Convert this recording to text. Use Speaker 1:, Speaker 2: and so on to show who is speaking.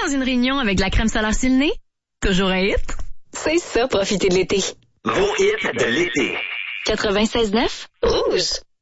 Speaker 1: dans une réunion avec de la crème solaire sur le nez? Toujours un hit? C'est ça, profiter de l'été.
Speaker 2: Vos hits de l'été.
Speaker 1: 96.9 Rouge.